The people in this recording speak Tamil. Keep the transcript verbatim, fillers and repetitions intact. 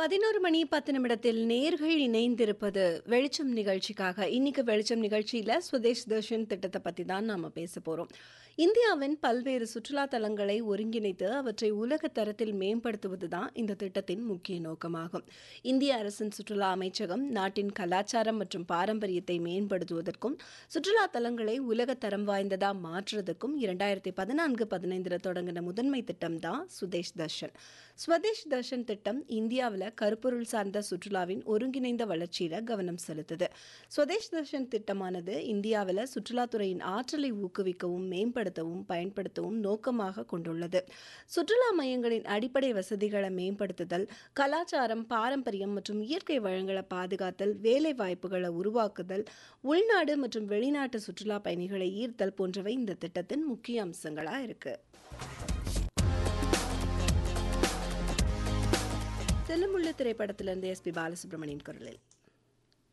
பதினொரு மணி பத்து நிமிடத்தில் நேர்கள் இணைந்திருப்பது வெளிச்சம் நிகழ்ச்சிக்காக. இன்னைக்கு வெளிச்சம் நிகழ்ச்சியில சுதேஷ் தர்ஷன் திட்டத்தை பத்தி தான் நாம பேச போறோம். இந்தியாவின் பல்வேறு சுற்றுலா தலங்களை ஒருங்கிணைத்து அவற்றை உலக தரத்தில் மேம்படுத்துவது தான் இந்த திட்டத்தின் முக்கிய நோக்கமாகும். இந்திய அரசின் சுற்றுலா அமைச்சகம் நாட்டின் கலாச்சாரம் மற்றும் பாரம்பரியத்தை மேம்படுத்துவதற்கும் சுற்றுலா தலங்களை உலக தரம் வாய்ந்ததா மாற்றுவதற்கும் இரண்டாயிரத்தி பதினான்கு பதினைந்துல தொடங்கின முதன்மை திட்டம் தான் சுதேஷ் தர்ஷன். ஸ்வதேஷ் தர்ஷன் திட்டம் இந்தியாவில் கருப்பொருள் சார்ந்த சுற்றுலாவின் ஒருங்கிணைந்த வளர்ச்சியில கவனம் செலுத்துது. ஸ்வதேஷ் தர்ஷன் திட்டமானது இந்தியாவில் சுற்றுலாத்துறையின் ஆற்றலை ஊக்குவிக்கவும் மேம்படுத்தவும் பயன்படுத்தவும் நோக்கமாக கொண்டுள்ளது. சுற்றுலா மையங்களின் அடிப்படை வசதிகளை மேம்படுத்துதல், கலாச்சாரம், பாரம்பரியம் மற்றும் இயற்கை வளங்களை பாதுகாத்தல், வேலை வாய்ப்புகளை உருவாக்குதல், உள்நாடு மற்றும் வெளிநாட்டு சுற்றுலா பயணிகளை ஈர்த்தல் போன்றவை இந்த திட்டத்தின் முக்கிய அம்சங்களா இருக்கு. செல்லுமுள்ளு திரைப்படத்திலிருந்து எஸ் பி பாலசுப்ரமணியன் குரலில்